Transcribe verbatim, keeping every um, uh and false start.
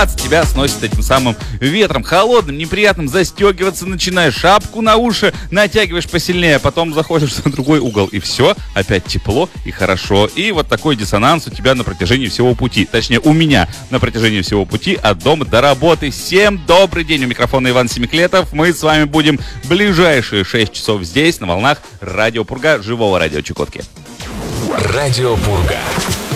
тебя сносит этим самым ветром холодным, неприятным, застегиваться начинаешь, шапку на уши натягиваешь посильнее, потом заходишь на другой угол, и все, опять тепло и хорошо. И вот такой диссонанс у тебя на протяжении всего пути, точнее у меня на протяжении всего пути от дома до работы. Всем добрый день, у микрофона Иван Семиклетов. Мы с вами будем ближайшие шесть часов здесь, на волнах Радио Пурга, живого радио Чукотки. Радио Пурга.